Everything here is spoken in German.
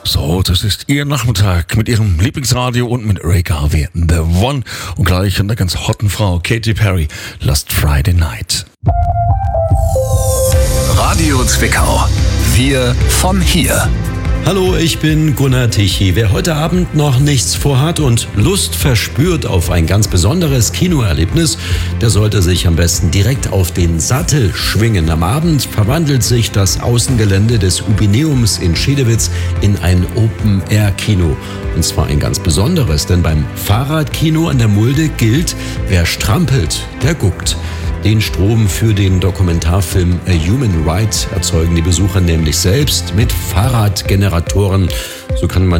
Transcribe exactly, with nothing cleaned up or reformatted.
So, das ist Ihr Nachmittag mit Ihrem Lieblingsradio und mit Ray Garvey, The One. Und gleich an der ganz hotten Frau Katy Perry, Last Friday Night. Radio Zwickau. Wir von hier. Hallo, ich bin Gunnar Tichy. Wer heute Abend noch nichts vorhat und Lust verspürt auf ein ganz besonderes Kinoerlebnis, der sollte sich am besten direkt auf den Sattel schwingen. Am Abend verwandelt sich das Außengelände des Ubineums in Schedewitz in ein Open-Air-Kino. Und zwar ein ganz besonderes, denn beim Fahrradkino an der Mulde gilt, wer strampelt, der guckt. Den Strom für den Dokumentarfilm A Human Right erzeugen die Besucher nämlich selbst mit Fahrradgeneratoren. So kann man